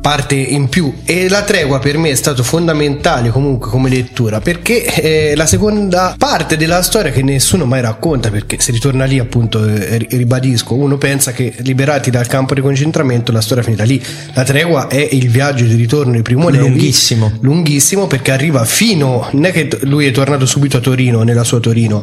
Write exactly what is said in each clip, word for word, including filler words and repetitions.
parte in più, e La tregua per me è stato fondamentale comunque come lettura, perché è la seconda parte della storia che nessuno mai racconta, perché si ritorna lì appunto, eh, ribadisco, uno pensa che liberati dal campo di concentramento la storia è finita lì. La tregua è il viaggio di ritorno di Primo Levi, lunghissimo lunghissimo perché arriva fino, non è che lui è tornato subito a Torino, nella sua Torino,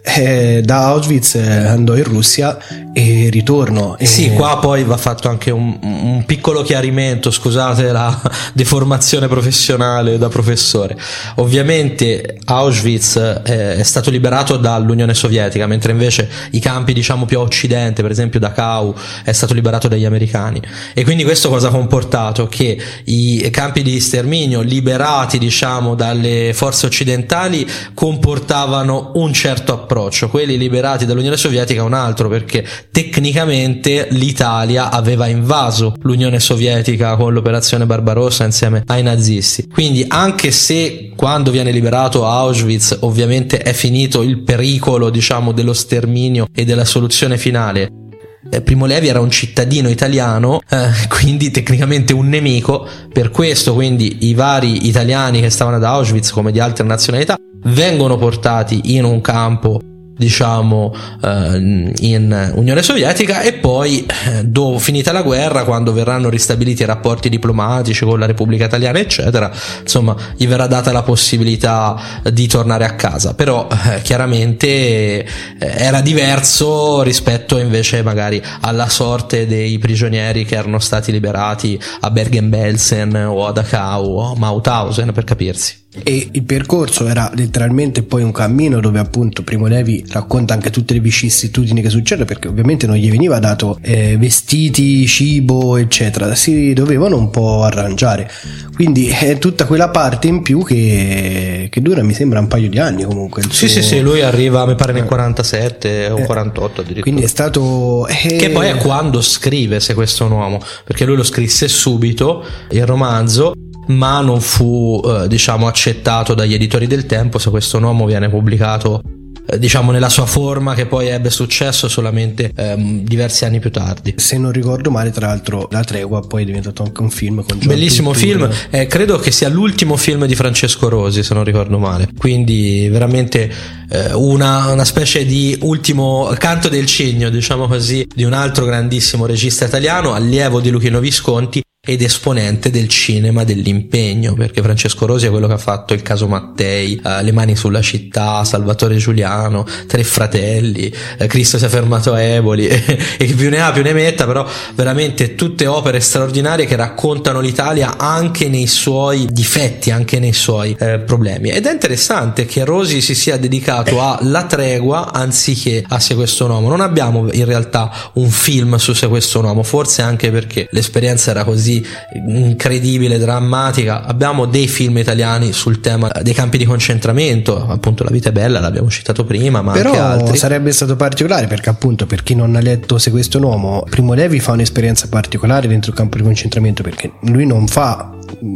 eh, da Auschwitz eh, andò in Russia e ritorno, e... sì, qua poi va fatto anche un, un piccolo chiarimento, scusate la deformazione professionale da professore. Ovviamente Auschwitz eh, è stato liberato dall'Unione Sovietica, mentre invece i campi diciamo più a occidente, per esempio Dachau, è stato liberato dagli americani, e quindi questo cosa ha comportato? Che i campi di sterminio liberati diciamo dalle forze occidentali comportavano un certo approccio, quelli liberati dall'Unione Sovietica un altro, perché tecnicamente l'Italia aveva invaso l'Unione Sovietica con l'operazione Barbarossa insieme ai nazisti. Quindi anche se quando viene liberato Auschwitz ovviamente è finito il pericolo diciamo dello sterminio e della soluzione finale, Primo Levi era un cittadino italiano, eh, quindi tecnicamente un nemico. Per questo quindi i vari italiani che stavano ad Auschwitz, come di altre nazionalità, vengono portati in un campo diciamo eh, in Unione Sovietica, e poi eh, dopo finita la guerra, quando verranno ristabiliti i rapporti diplomatici con la Repubblica Italiana eccetera, insomma gli verrà data la possibilità di tornare a casa. Però eh, chiaramente eh, era diverso rispetto invece magari alla sorte dei prigionieri che erano stati liberati a Bergen-Belsen o a Dachau o a Mauthausen, per capirsi. E il percorso era letteralmente poi un cammino dove appunto Primo Levi racconta anche tutte le vicissitudini che succedono, perché ovviamente non gli veniva dato eh, vestiti, cibo eccetera, si dovevano un po' arrangiare, quindi è tutta quella parte in più che, che dura mi sembra un paio di anni comunque. Sì suo... sì sì, lui arriva mi pare nel quarantasette o eh, quarantotto addirittura, quindi è stato eh... che poi è quando scrive Se questo è un uomo, perché lui lo scrisse subito il romanzo, ma non fu eh, diciamo accettato dagli editori del tempo. Se questo un uomo viene pubblicato eh, diciamo nella sua forma, che poi ebbe successo solamente ehm, diversi anni più tardi. Se non ricordo male, tra l'altro La tregua poi è diventato anche un film con John bellissimo Turturro. Film, eh, credo che sia l'ultimo film di Francesco Rosi se non ricordo male, quindi veramente eh, una, una specie di ultimo canto del cigno diciamo così di un altro grandissimo regista italiano, allievo di Luchino Visconti ed esponente del cinema dell'impegno, perché Francesco Rosi è quello che ha fatto Il caso Mattei, uh, Le mani sulla città, Salvatore Giuliano, Tre fratelli, uh, Cristo si è fermato a Eboli e, e più ne ha più ne metta, però veramente tutte opere straordinarie che raccontano l'Italia anche nei suoi difetti, anche nei suoi eh, problemi. Ed è interessante che Rosi si sia dedicato a La tregua anziché a Se questo un uomo. Non abbiamo in realtà un film su Se questo un uomo, forse anche perché l'esperienza era così incredibile, drammatica. Abbiamo dei film italiani sul tema dei campi di concentramento, appunto La vita è bella, l'abbiamo citato prima, ma però anche altri. Sarebbe stato particolare perché appunto, per chi non ha letto Se questo è un uomo, Primo Levi fa un'esperienza particolare dentro il campo di concentramento, perché lui non fa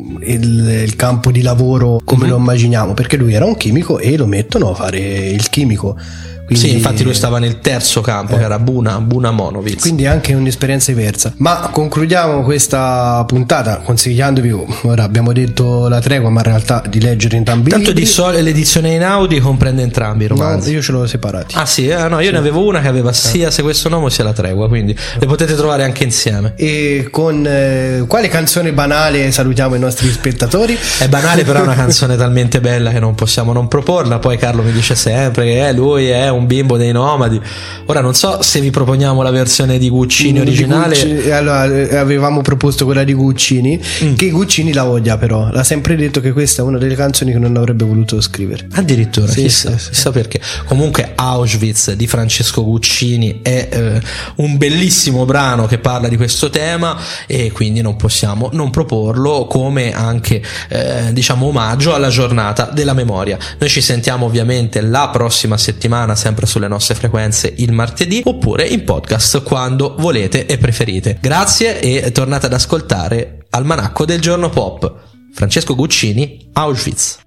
il, il campo di lavoro come mm-hmm. lo immaginiamo, perché lui era un chimico e lo mettono a fare il chimico. Quindi, sì, infatti lui stava nel terzo campo, eh, che era Buna, Buna Monowitz. Quindi anche un'esperienza diversa. Ma concludiamo questa puntata consigliandovi, ora abbiamo detto La tregua, ma in realtà di leggere entrambi i Tanto libri. di solito l'edizione in Audi comprende entrambi i romanzi. No, io ce l'ho separati. Ah sì? Eh, no, io sì. ne avevo una che aveva sia Se questo un uomo sia La tregua, quindi eh. le potete trovare anche insieme. E con eh, quale canzone banale salutiamo i nostri spettatori? È banale, però è una canzone talmente bella che non possiamo non proporla. Poi Carlo mi dice sempre che eh, lui è un bimbo dei Nomadi. Ora non so se vi proponiamo la versione di Guccini originale. Di Guccini, allora avevamo proposto quella di Guccini, mm. che Guccini la odia, però l'ha sempre detto che questa è una delle canzoni che non avrebbe voluto scrivere. Addirittura, sì, chissà, sì, sì. chissà perché. Comunque Auschwitz di Francesco Guccini è eh, un bellissimo brano che parla di questo tema, e quindi non possiamo non proporlo come anche eh, diciamo omaggio alla giornata della memoria. Noi ci sentiamo ovviamente la prossima settimana, sempre sulle nostre frequenze il martedì, oppure in podcast quando volete e preferite. Grazie e tornate ad ascoltare Almanacco del Giorno Pop. Francesco Guccini, Auschwitz.